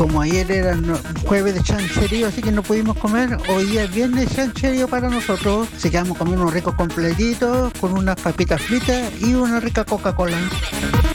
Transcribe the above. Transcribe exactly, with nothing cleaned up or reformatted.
como ayer era no- jueves de chancherío, así que no pudimos comer, hoy día es viernes de chancherío para nosotros. Se quedamos comiendo unos ricos completitos con unas papitas fritas y una rica Coca-Cola.